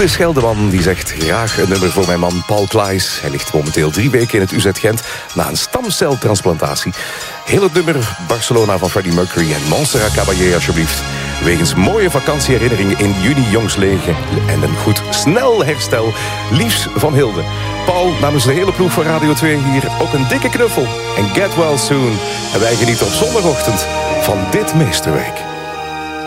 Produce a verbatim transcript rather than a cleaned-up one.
Hilde Scheldeman die zegt graag een nummer voor mijn man Paul Klaes. Hij ligt momenteel drie weken in het U Z Gent na een stamceltransplantatie. Heel het nummer Barcelona van Freddie Mercury en Montserrat Caballé alsjeblieft. Wegens mooie vakantieherinneringen in juni jongslegen en een goed snel herstel. Liefs van Hilde. Paul, namens de hele ploeg van Radio twee hier ook een dikke knuffel. En get well soon. En wij genieten op zondagochtend van dit meesterwerk.